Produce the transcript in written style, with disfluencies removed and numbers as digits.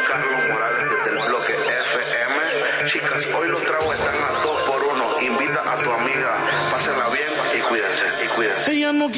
Carlos Morales desde el bloque FM. Chicas, hoy los tragos están a 2 por 1. Invita a tu amiga, pásenla bien y cuídense, y cuídense. Ella no